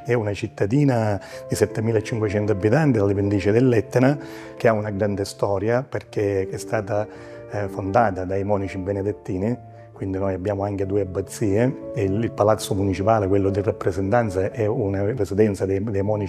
è una cittadina di 7.500 abitanti alle pendici dell'Etna che ha una grande storia perché è stata fondata dai monaci benedettini. Quindi noi abbiamo anche 2 abbazie e il palazzo municipale, quello di rappresentanza, è una residenza dei monaci